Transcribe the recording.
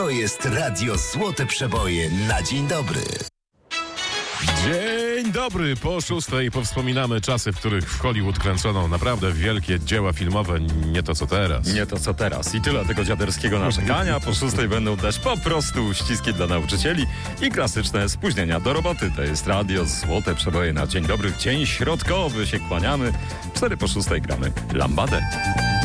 To jest Radio Złote Przeboje na dzień dobry. Dzień dobry, po 6:00 powspominamy czasy, w których w Hollywood kręcono naprawdę wielkie dzieła filmowe, nie to co teraz. Nie to co teraz. I tyle tego dziaderskiego narzekania. Po 6:00 będą też po prostu ściski dla nauczycieli i klasyczne spóźnienia do roboty. To jest Radio Złote Przeboje na dzień dobry. W dzień środkowy się kłaniamy. 4 po 6:00 gramy Lambadę.